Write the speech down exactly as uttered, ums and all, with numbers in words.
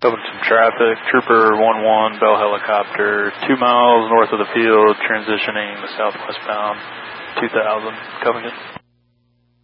Open some traffic. Trooper one one, Bell helicopter, two miles north of the field, transitioning the southwestbound two thousand, Covington.